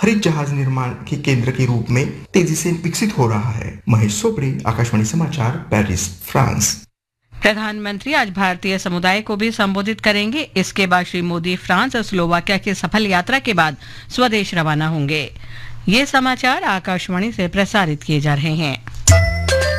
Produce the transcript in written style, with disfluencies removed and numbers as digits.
हरित जहाज निर्माण के केंद्र के रूप में तेजी से विकसित हो रहा है। महेश सोबरे, आकाशवाणी समाचार, पेरिस, फ्रांस। प्रधानमंत्री आज भारतीय समुदाय को भी संबोधित करेंगे। इसके बाद श्री मोदी फ्रांस और स्लोवाकिया की सफल यात्रा के बाद स्वदेश रवाना होंगे। ये समाचार आकाशवाणी से प्रसारित किए जा रहे हैं।